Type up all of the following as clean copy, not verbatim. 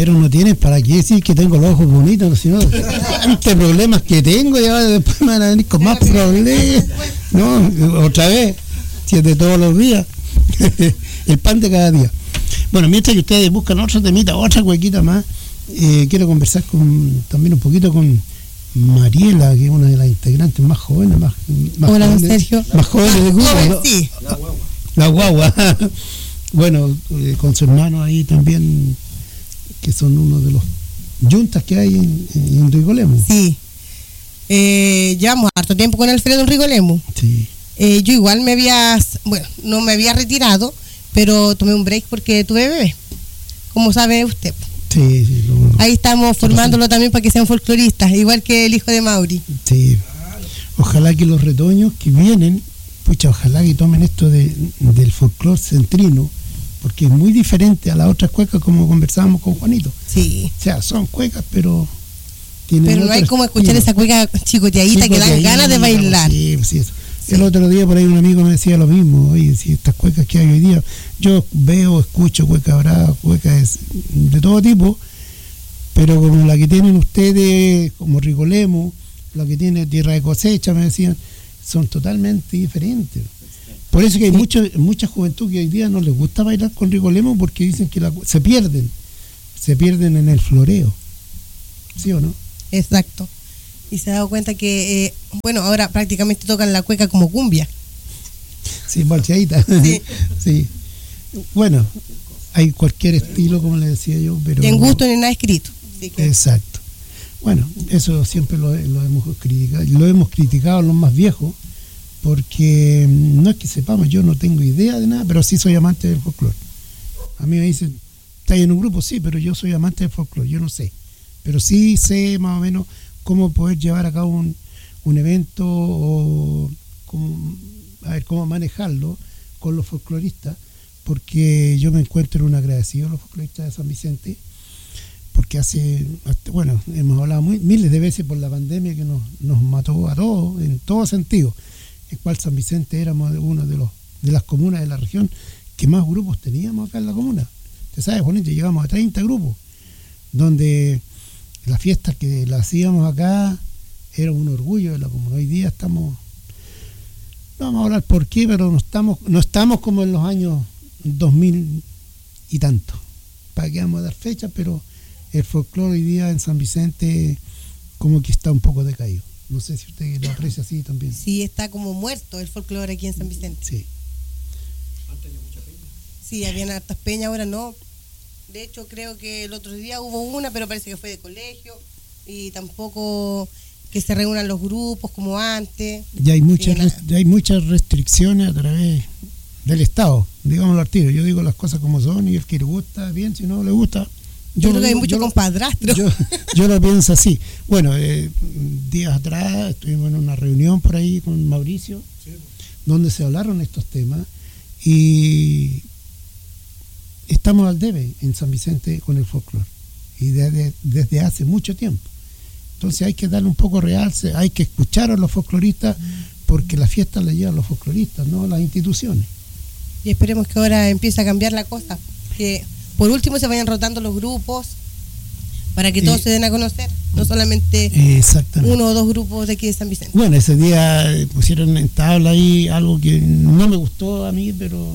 Pero no tienes para qué decir que tengo los ojos bonitos, sino tantos problemas que tengo y ahora después me van a venir con más problemas. No, otra vez, si es de todos los días, el pan de cada día. Bueno, mientras que ustedes buscan otro temita, otra cuequita más, quiero conversar también un poquito con Mariela, que es una de las integrantes más jóvenes, más hola, jóvenes, Sergio. Más jóvenes de Cuba, ¿no? Sí. La guagua. Bueno, con su hermano ahí también, que son uno de los yuntas que hay en Rigolemo. Sí. Llevamos harto tiempo con Alfredo en Rigolemo. Sí. Yo igual no me había retirado, pero tomé un break porque tuve bebé, como sabe usted. Sí, ahí estamos formándolo también para que sean folcloristas, igual que el hijo de Mauri. Sí. Ojalá que los retoños que vienen, ojalá que tomen esto del folclore centrino, porque es muy diferente a las otras cuecas, como conversábamos con Juanito. Sí. O sea, son cuecas, pero tienen pero no hay como escuchar esa cueca chicoteadita que dan ganas de bailar. Sí, eso. Sí. El otro día por ahí un amigo me decía lo mismo, oye, si estas cuecas que hay hoy día, yo escucho cueca brava, cuecas de todo tipo, pero como la que tienen ustedes, como Rigolemo, la que tiene Tierra de Cosecha, me decían, son totalmente diferentes. Por eso que hay mucha juventud que hoy día no les gusta bailar con Rigolemo, porque dicen que se pierden en el floreo. ¿Sí o no? Exacto. Y se ha dado cuenta que, ahora prácticamente tocan la cueca como cumbia. Sí, balcheadita. Sí. Sí. Bueno, hay cualquier estilo, como le decía yo, pero... Y en gusto ni nada escrito. Que... Exacto. Bueno, eso siempre lo hemos criticado los más viejos, porque no es que sepamos, yo no tengo idea de nada, pero sí soy amante del folclore. A mí me dicen, ¿estás en un grupo? Sí, pero yo soy amante del folclore, yo no sé. Pero sí sé más o menos cómo poder llevar a cabo un evento o cómo manejarlo con los folcloristas, porque yo me encuentro un agradecido a los folcloristas de San Vicente, porque hemos hablado miles de veces por la pandemia que nos mató a todos, en todo sentido, el cual San Vicente éramos uno de las comunas de la región que más grupos teníamos acá en la comuna. Usted sabe, Juanito, llegamos a 30 grupos, donde las fiestas que las hacíamos acá era un orgullo de la comuna. Hoy día no vamos a hablar por qué, pero no estamos como en los años 2000 y tanto. ¿Para qué vamos a dar fechas? Pero el folclore hoy día en San Vicente como que está un poco decaído. No sé si usted lo aprecia así también. Sí, está como muerto el folclore aquí en San Vicente. Sí. Antes había mucha peña. Sí, habían hartas peñas, ahora no. De hecho, creo que el otro día hubo una, pero parece que fue de colegio y tampoco que se reúnan los grupos como antes. Ya hay muchas restricciones a través del Estado, digámoslo al tiro. Yo digo las cosas como son y el que le gusta, bien, si no le gusta. Yo creo que hay mucho compadrastro. Yo lo pienso así. Bueno, días atrás estuvimos en una reunión por ahí con Mauricio, sí, donde se hablaron estos temas y estamos al debe en San Vicente con el folclore y desde hace mucho tiempo. Entonces hay que darle un poco realce, hay que escuchar a los folcloristas, porque las fiestas las llevan los folcloristas, no las instituciones. Y esperemos que ahora empiece a cambiar la cosa, que por último se vayan rotando los grupos para que todos se den a conocer, no solamente uno o dos grupos de aquí de San Vicente. Bueno, ese día pusieron en tabla ahí algo que no me gustó a mí, pero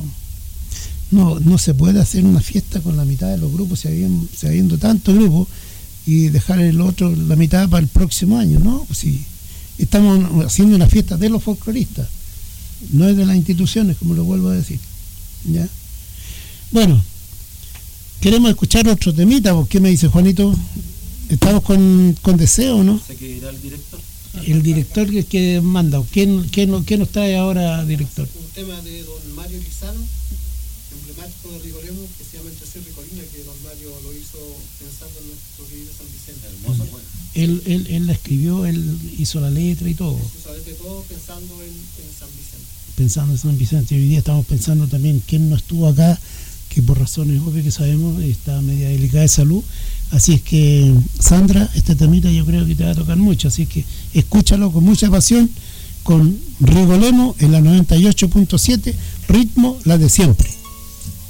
no se puede hacer una fiesta con la mitad de los grupos, si habiendo tantos grupos, y dejar la mitad para el próximo año, ¿no? Pues sí, estamos haciendo una fiesta de los folcloristas, no es de las instituciones, como lo vuelvo a decir. ¿Ya? Bueno, queremos escuchar otro temita, ¿qué me dice Juanito? Estamos con deseo, ¿no? ¿Se que irá el director? El director que manda, ¿qué nos trae ahora, director? Un tema de don Mario Lizano, emblemático de Rigolemo, que se llama Entre Cerro y Colina, que don Mario lo hizo pensando en nuestro querido San Vicente. Hermoso, bueno. Él la escribió, él hizo la letra y todo. Hizo la letra y todo pensando en San Vicente. Pensando en San Vicente. Y hoy día estamos pensando también quién no estuvo acá, que por razones obvias que sabemos está media delicada de salud. Así es que, Sandra, este temita yo creo que te va a tocar mucho, así que escúchalo con mucha pasión con Rigolemo en la 98.7, ritmo la de siempre.